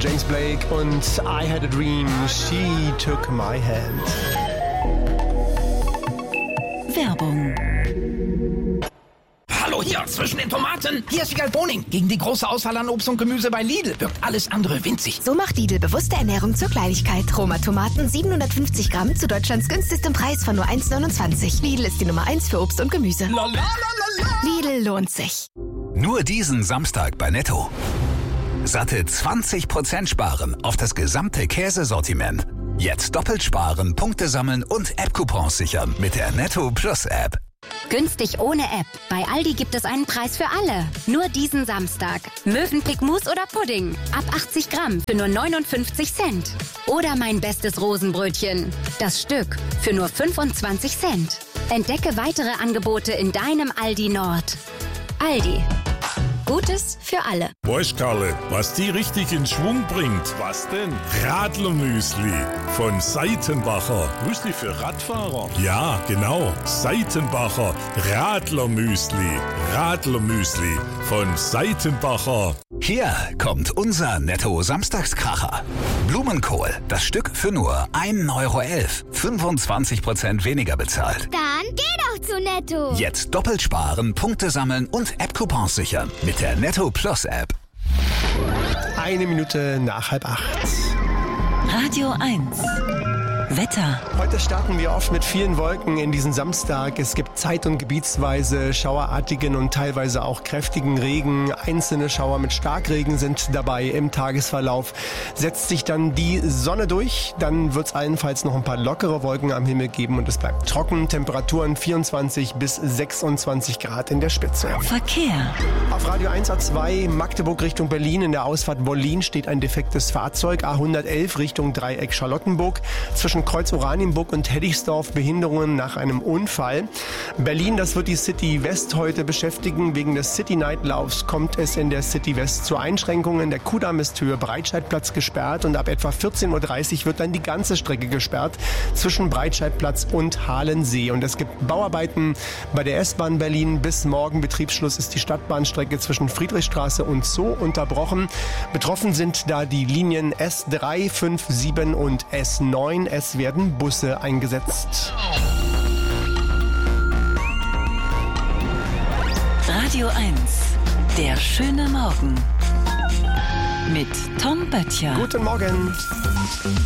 James Blake und I Had a Dream, She Took My Hand. Werbung. Hallo hier, zwischen den Tomaten. Hier ist Wiegald Boning. Gegen die große Auswahl an Obst und Gemüse bei Lidl wirkt alles andere winzig. So macht Lidl bewusste Ernährung zur Kleinigkeit. Roma Tomaten 750 Gramm zu Deutschlands günstigstem Preis von nur 1,29. Lidl ist die Nummer 1 für Obst und Gemüse. Lidl lohnt sich. Nur diesen Samstag bei Netto. Satte 20% sparen auf das gesamte Käsesortiment. Jetzt doppelt sparen, Punkte sammeln und App-Coupons sichern mit der Netto Plus App. Günstig ohne App. Bei Aldi gibt es einen Preis für alle. Nur diesen Samstag. Mövenpick Mousse oder Pudding. Ab 80 Gramm für nur 59 Cent. Oder mein bestes Rosenbrötchen. Das Stück für nur 25 Cent. Entdecke weitere Angebote in deinem Aldi Nord. Aldi. Gutes für alle. Weißt Karle, was die richtig in Schwung bringt? Was denn? Radlermüsli von Seitenbacher. Müsli für Radfahrer? Ja, genau. Seitenbacher Radlermüsli. Radlermüsli von Seitenbacher. Hier kommt unser Netto-Samstagskracher. Blumenkohl, das Stück für nur 1,11 €. 25% weniger bezahlt. Dann geh doch zu Netto. Jetzt doppelt sparen, Punkte sammeln und App-Coupons sichern mit der Netto Plus App. 1 Minute nach 7:30. Radio 1. Wetter. Heute starten wir oft mit vielen Wolken in diesen Samstag. Es gibt zeit- und gebietsweise schauerartigen und teilweise auch kräftigen Regen. Einzelne Schauer mit Starkregen sind dabei im Tagesverlauf. Setzt sich dann die Sonne durch, dann wird es allenfalls noch ein paar lockere Wolken am Himmel geben und es bleibt trocken. Temperaturen 24 bis 26 Grad in der Spitze. Verkehr. Auf Radio 1 A2 Magdeburg Richtung Berlin in der Ausfahrt Wollin steht ein defektes Fahrzeug. A111 Richtung Dreieck Charlottenburg. Zwischen Kreuz Oranienburg und Heddigsdorf Behinderungen nach einem Unfall. Berlin, das wird die City West heute beschäftigen. Wegen des City Night Laufs kommt es in der City West zu Einschränkungen. Der Kudamm ist Höhe Breitscheidplatz gesperrt und ab etwa 14:30 Uhr wird dann die ganze Strecke gesperrt zwischen Breitscheidplatz und Halensee. Und es gibt Bauarbeiten bei der S-Bahn Berlin. Bis morgen Betriebsschluss ist die Stadtbahnstrecke zwischen Friedrichstraße und Zoo unterbrochen. Betroffen sind da die Linien S3, 5, 7 und S9. Es werden Busse eingesetzt. Radio 1. Der schöne Morgen. Mit Tom Böttcher. Guten Morgen.